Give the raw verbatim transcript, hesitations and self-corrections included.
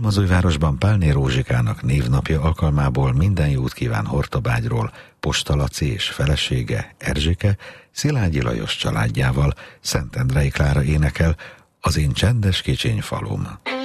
Halmazújvárosban Pálné Rózsikának névnapja alkalmából minden jót kíván Hortobágyról Posta Laci és felesége Erzsike, Szilágyi Lajos családjával. Szentendrei Klára énekel: Az én csendes kicsiny falum.